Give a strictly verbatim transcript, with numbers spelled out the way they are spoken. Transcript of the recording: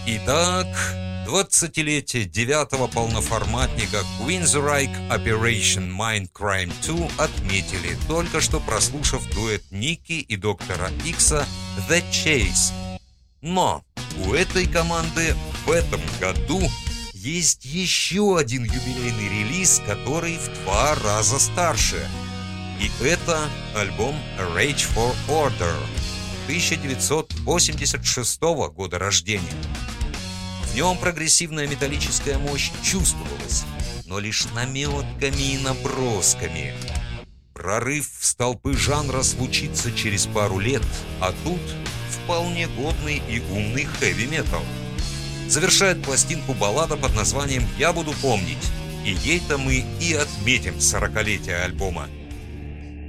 Итак, двадцатилетие девятого полноформатника Queensryche Operation Mindcrime два отметили, только что прослушав дуэт Ники и Доктора Икса The Chase. Но у этой команды в этом году есть еще один юбилейный релиз, который в два раза старше. И это альбом A Rage for Order тысяча девятьсот восемьдесят шестого года рождения. В нем прогрессивная металлическая мощь чувствовалась, но лишь наметками и набросками. Прорыв в столпы жанра случится через пару лет, а тут вполне годный и умный хэви-метал. Завершает пластинку баллада под названием «Я буду помнить», и ей-то мы и отметим сорокалетие альбома.